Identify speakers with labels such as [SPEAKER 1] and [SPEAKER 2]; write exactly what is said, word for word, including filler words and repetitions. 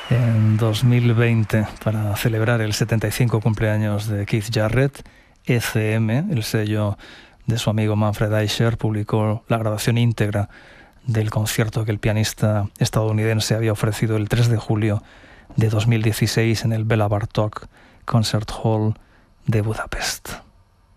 [SPEAKER 1] En dos mil veinte, para celebrar el setenta y cinco cumpleaños de Keith Jarrett, E C M, el sello de su amigo Manfred Eicher, publicó la grabación íntegra del concierto que el pianista estadounidense había ofrecido el tres de julio de dos mil dieciséis en el Bela Bartók Concert Hall de Budapest.